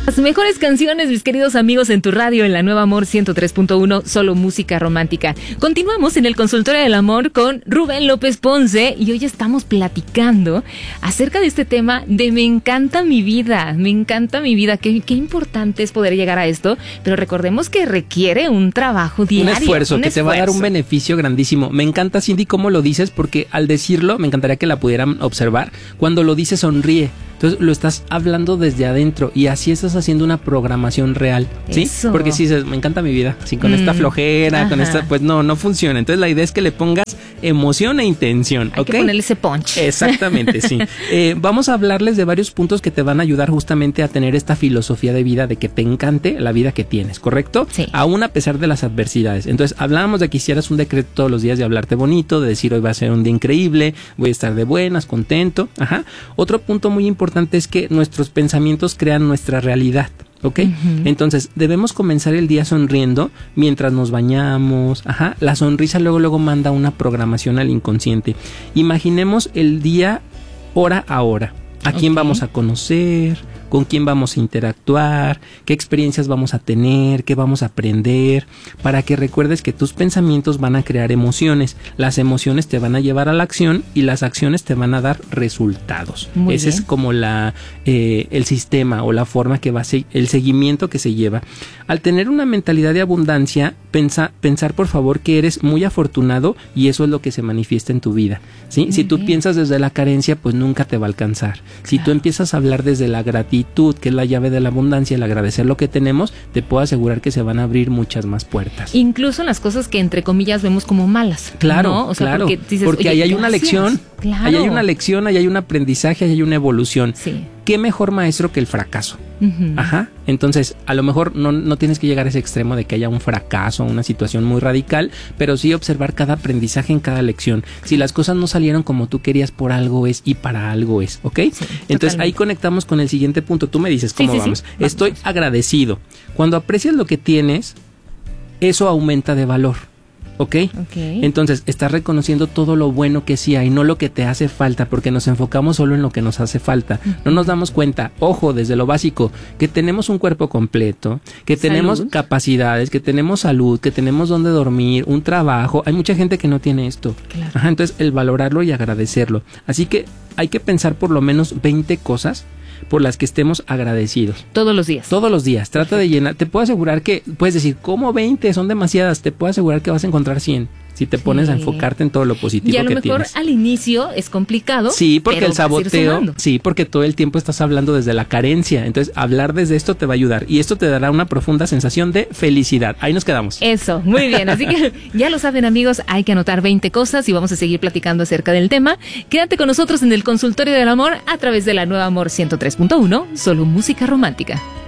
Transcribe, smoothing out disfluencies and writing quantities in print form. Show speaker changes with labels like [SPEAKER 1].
[SPEAKER 1] Las mejores canciones, mis queridos amigos, en tu radio, en la Nueva Amor 103.1, solo música romántica. Continuamos en el Consultorio del Amor con Rubén López Ponce y hoy estamos platicando acerca de este tema de me encanta mi vida, qué importante es poder llegar a esto, pero recordemos que requiere un trabajo diario.
[SPEAKER 2] Un esfuerzo que te va a dar un beneficio grandísimo. Me encanta, Cindy, cómo lo dices, porque al decirlo, me encantaría que la pudieran observar, cuando lo dices sonríe. Entonces lo estás hablando desde adentro y así estás haciendo una programación real, ¿sí?
[SPEAKER 1] Eso.
[SPEAKER 2] Porque si dices, me encanta mi vida, así con esta flojera, con esta, pues no funciona. Entonces la idea es que le pongas emoción e intención,
[SPEAKER 1] Hay
[SPEAKER 2] ¿ok?
[SPEAKER 1] que ponerle ese punch.
[SPEAKER 2] Exactamente, sí. Vamos a hablarles de varios puntos que te van a ayudar justamente a tener esta filosofía de vida de que te encante la vida que tienes, ¿correcto?
[SPEAKER 1] Sí.
[SPEAKER 2] Aún a pesar de las adversidades. Entonces hablábamos de que hicieras un decreto todos los días de hablarte bonito, de decir hoy va a ser un día increíble, voy a estar de buenas, contento. Ajá. Otro punto muy importante es que nuestros pensamientos crean nuestra realidad. ¿Ok? Entonces, debemos comenzar el día sonriendo mientras nos bañamos. Ajá. La sonrisa luego manda una programación al inconsciente. Imaginemos el día hora a hora. ¿A quién vamos a conocer? ¿Con quién vamos a interactuar? ¿Qué experiencias vamos a tener? ¿Qué vamos a aprender? Para que recuerdes que tus pensamientos van a crear emociones. Las emociones te van a llevar a la acción y las acciones te van a dar resultados. Ese es como el sistema o la forma que va a ser, el seguimiento que se lleva. Al tener una mentalidad de abundancia, pensar por favor que eres muy afortunado y eso es lo que se manifiesta en tu vida, ¿sí? Si tú piensas desde la carencia, pues nunca te va a alcanzar. Claro. Si tú empiezas a hablar desde la gratitud, que es la llave de la abundancia, el agradecer lo que tenemos, te puedo asegurar que se van a abrir muchas más puertas.
[SPEAKER 1] Incluso en las cosas que entre comillas vemos como malas.
[SPEAKER 2] Claro,
[SPEAKER 1] ¿no? O sea,
[SPEAKER 2] claro,
[SPEAKER 1] porque
[SPEAKER 2] ahí hay una lección,
[SPEAKER 1] claro.
[SPEAKER 2] Ahí hay una lección, ahí hay un aprendizaje, ahí hay una evolución.
[SPEAKER 1] Sí.
[SPEAKER 2] ¿Qué mejor maestro que el fracaso? Ajá. Entonces, a lo mejor no tienes que llegar a ese extremo de que haya un fracaso, una situación muy radical, pero sí observar cada aprendizaje en cada lección. Si las cosas no salieron como tú querías, por algo es y para algo es, ¿ok? Sí, entonces, ahí conectamos con el siguiente punto. Tú me dices cómo vamos. Sí. Estoy agradecido. Cuando aprecias lo que tienes, eso aumenta de valor. ¿Ok? Entonces, estás reconociendo todo lo bueno que sí hay, no lo que te hace falta, porque nos enfocamos solo en lo que nos hace falta. No nos damos cuenta, ojo, desde lo básico, que tenemos un cuerpo completo, que tenemos capacidades, que tenemos salud, que tenemos donde dormir, un trabajo. Hay mucha gente que no tiene esto. Claro. Ajá, entonces, el valorarlo y agradecerlo. Así que hay que pensar por lo menos 20 cosas por las que estemos agradecidos.
[SPEAKER 1] Todos los días.
[SPEAKER 2] Todos los días. Trata de llenar. Te puedo asegurar que, puedes decir, ¿cómo 20? Son demasiadas. Te puedo asegurar que vas a encontrar 100. Si te pones a enfocarte en todo lo positivo que tienes. Y a lo mejor
[SPEAKER 1] al inicio es complicado.
[SPEAKER 2] Sí, porque el saboteo, sí, porque todo el tiempo estás hablando desde la carencia. Entonces, hablar desde esto te va a ayudar. Y esto te dará una profunda sensación de felicidad. Ahí nos quedamos.
[SPEAKER 1] Eso, muy bien. Así que ya lo saben, amigos, hay que anotar 20 cosas y vamos a seguir platicando acerca del tema. Quédate con nosotros en el Consultorio del Amor a través de la Nueva Amor 103.1, solo música romántica.